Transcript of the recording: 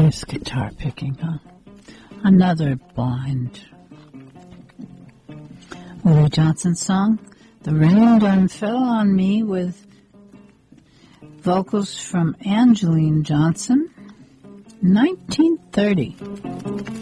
Nice guitar picking, huh? Another blind Willie Johnson song, The Rain Done Fell on Me, with vocals from Angeline Johnson, 1930.